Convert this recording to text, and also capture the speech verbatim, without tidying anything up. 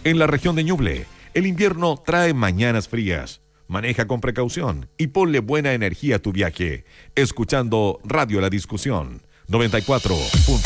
En la región de Ñuble, el invierno trae mañanas frías. Maneja con precaución y ponle buena energía a tu viaje. Escuchando Radio La Discusión noventa y cuatro punto